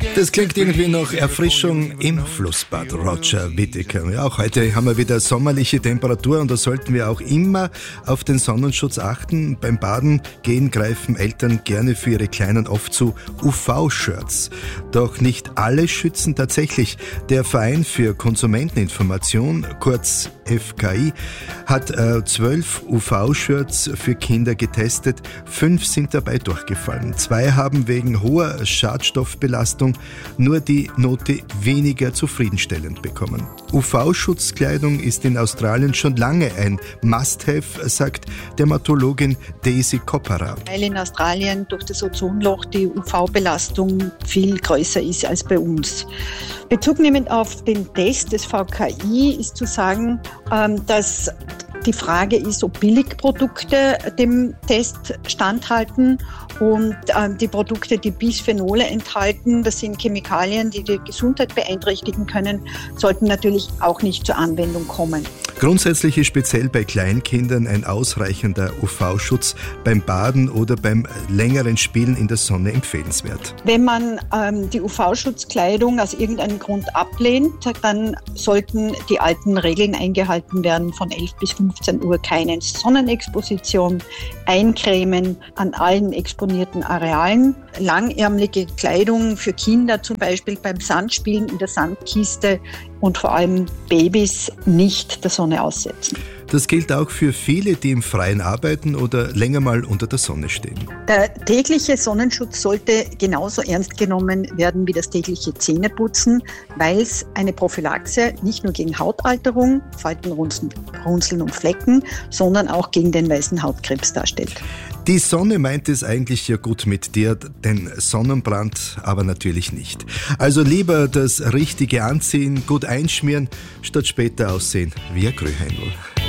Das klingt irgendwie nach Erfrischung im Flussbad, Roger Whittaker. Ja, auch heute haben wir wieder sommerliche Temperatur und da sollten wir auch immer auf den Sonnenschutz achten. Beim Baden gehen greifen Eltern gerne für ihre Kleinen oft zu UV-Shirts. Doch nicht alle schützen tatsächlich. Der Verein für Konsumenteninformation, kurz FKI, hat 12 UV-Shirts für Kinder getestet. 5 sind dabei durchgefallen. 2 haben wegen hoher Schadstoffbelastung nur die Note weniger zufriedenstellend bekommen. UV-Schutzkleidung ist in Australien schon lange ein Must-Have, sagt Dermatologin Daisy Kopperer. Weil in Australien durch das Ozonloch die UV-Belastung viel größer ist als bei uns. Bezugnehmend auf den Test des VKI ist zu sagen, dass die Frage ist, ob Billigprodukte dem Test standhalten und die Produkte, die Bisphenole enthalten, das sind Chemikalien, die die Gesundheit beeinträchtigen können, sollten natürlich auch nicht zur Anwendung kommen. Grundsätzlich ist speziell bei Kleinkindern ein ausreichender UV-Schutz beim Baden oder beim längeren Spielen in der Sonne empfehlenswert. Wenn man die UV-Schutzkleidung aus irgendeinem Grund ablehnt, dann sollten die alten Regeln eingehalten werden, von 11 bis 15 Uhr keine Sonnenexposition, eincremen an allen exponierten Arealen, langärmelige Kleidung für Kinder, zum Beispiel beim Sandspielen in der Sandkiste, und vor allem Babys nicht der Sonne aussetzen. Das gilt auch für viele, die im Freien arbeiten oder länger mal unter der Sonne stehen. Der tägliche Sonnenschutz sollte genauso ernst genommen werden wie das tägliche Zähneputzen, weil es eine Prophylaxe nicht nur gegen Hautalterung, Falten, Runzeln und Flecken, sondern auch gegen den weißen Hautkrebs darstellt. Die Sonne meint es eigentlich ja gut mit dir, den Sonnenbrand aber natürlich nicht. Also lieber das Richtige anziehen, gut einschmieren, statt später aussehen wie ein Grühhändl.